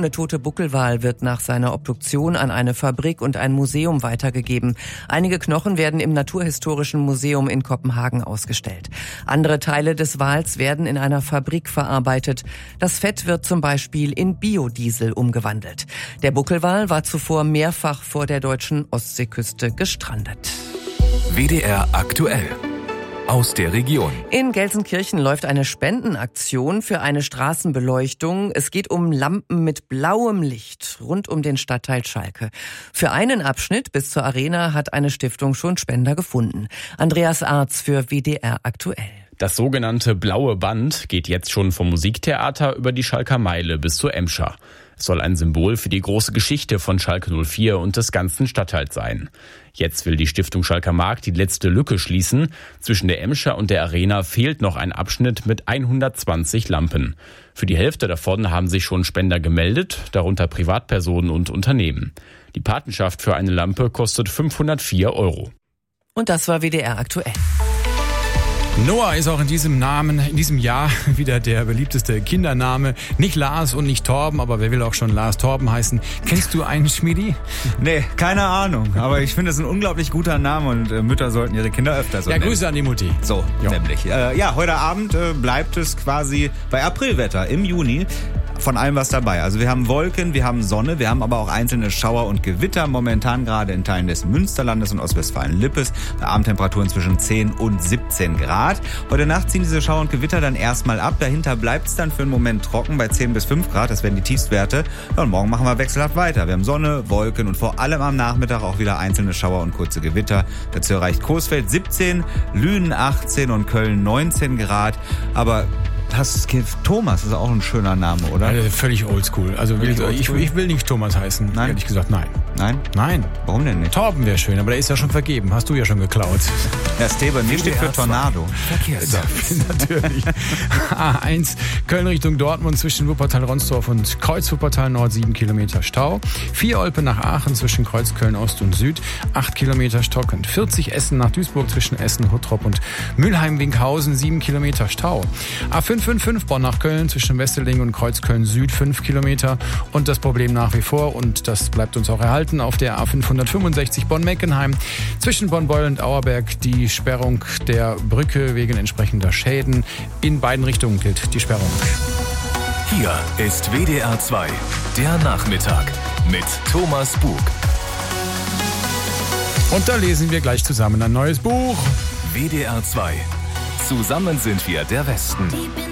gefundene tote Buckelwal wird nach seiner Obduktion an eine Fabrik und ein Museum weitergegeben. Einige Knochen werden im Naturhistorischen Museum in Kopenhagen ausgestellt. Andere Teile des Wals werden in einer Fabrik verarbeitet. Das Fett wird zum Beispiel in Biodiesel umgewandelt. Der Buckelwal war zuvor mehrfach vor der deutschen Ostseeküste gestrandet. WDR aktuell. Aus der Region. In Gelsenkirchen läuft eine Spendenaktion für eine Straßenbeleuchtung. Es geht um Lampen mit blauem Licht rund um den Stadtteil Schalke. Für einen Abschnitt bis zur Arena hat eine Stiftung schon Spender gefunden. Andreas Arz für WDR aktuell. Das sogenannte Blaue Band geht jetzt schon vom Musiktheater über die Schalker Meile bis zur Emscher. Es soll ein Symbol für die große Geschichte von Schalke 04 und des ganzen Stadtteils sein. Jetzt will die Stiftung Schalker Markt die letzte Lücke schließen. Zwischen der Emscher und der Arena fehlt noch ein Abschnitt mit 120 Lampen. Für die Hälfte davon haben sich schon Spender gemeldet, darunter Privatpersonen und Unternehmen. Die Patenschaft für eine Lampe kostet 504 €. Und das war WDR aktuell. Noah ist auch in diesem Jahr wieder der beliebteste Kindername. Nicht Lars und nicht Torben, aber wer will auch schon Lars Torben heißen? Kennst du einen, Schmiedi? Nee, keine Ahnung. Aber ich finde es ein unglaublich guter Name und Mütter sollten ihre Kinder öfter so nennen. Ja, Grüße an die Mutti. So, jo. Nämlich. Heute Abend bleibt es quasi bei Aprilwetter im Juni. Von allem was dabei. Also wir haben Wolken, wir haben Sonne, wir haben aber auch einzelne Schauer und Gewitter. Momentan gerade in Teilen des Münsterlandes und Ostwestfalen-Lippes. Bei Abendtemperaturen zwischen 10 und 17 Grad. Heute Nacht ziehen diese Schauer und Gewitter dann erstmal ab. Dahinter bleibt es dann für einen Moment trocken bei 10 bis 5 Grad. Das werden die Tiefstwerte. Ja, und morgen machen wir wechselhaft weiter. Wir haben Sonne, Wolken und vor allem am Nachmittag auch wieder einzelne Schauer und kurze Gewitter. Dazu erreicht Coesfeld 17, Lünen 18 und Köln 19 Grad. Aber Thomas ist auch ein schöner Name, oder? Also völlig oldschool. Also ich will nicht Thomas heißen. Nein? Ehrlich gesagt, nein. Nein? Nein. Warum denn nicht? Torben wäre schön, aber der ist ja schon vergeben. Hast du ja schon geklaut. Ja, Esteban, hier steht für Tornado. Natürlich. A1 Köln Richtung Dortmund zwischen Wuppertal-Ronsdorf und Kreuz-Wuppertal Nord 7 Kilometer Stau. 4 Olpe nach Aachen zwischen Kreuzköln Ost und Süd 8 Kilometer stockend. 40 Essen nach Duisburg zwischen Essen, Huttrop und Mülheim-Winkhausen 7 Kilometer Stau. A555 Bonn nach Köln zwischen Wesseling und Kreuzköln Süd 5 Kilometer. Und das Problem nach wie vor, und das bleibt uns auch erhalten, auf der A565 Bonn-Meckenheim zwischen Bonn-Beul und Auerberg die Sperrung der Brücke wegen entsprechender Schäden. In beiden Richtungen gilt die Sperrung. Hier ist WDR 2, der Nachmittag mit Thomas Bug. Und da lesen wir gleich zusammen ein neues Buch. WDR 2. Zusammen sind wir der Westen.